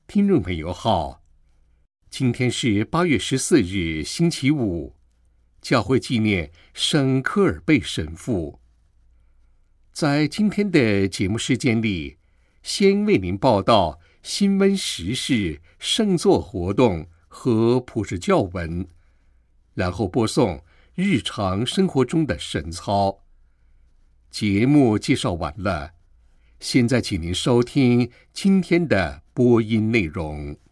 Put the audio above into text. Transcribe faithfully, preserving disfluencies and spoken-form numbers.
听众朋友好，今天是八月十四日，星期五，教会纪念圣科尔贝神父。在今天的节目时间里，先为您报道新闻时事、圣座活动和普世教文，然后播送日常生活中的神操。节目介绍完了，现在请您收听今天的播音内容。